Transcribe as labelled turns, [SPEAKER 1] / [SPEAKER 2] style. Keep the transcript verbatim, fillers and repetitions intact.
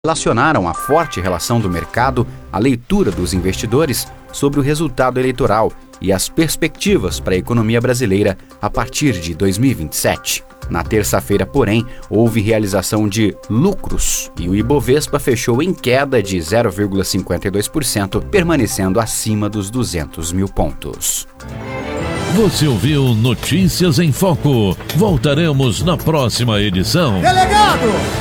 [SPEAKER 1] relacionaram a forte relação do mercado, a leitura dos investidores sobre o resultado eleitoral e as perspectivas para a economia brasileira a partir de dois mil e vinte e sete. Na terça-feira, porém, houve realização de lucros e o Ibovespa fechou em queda de zero vírgula cinquenta e dois por cento, permanecendo acima dos duzentos mil pontos.
[SPEAKER 2] Você ouviu Notícias em Foco. Voltaremos na próxima edição.
[SPEAKER 3] Delegado!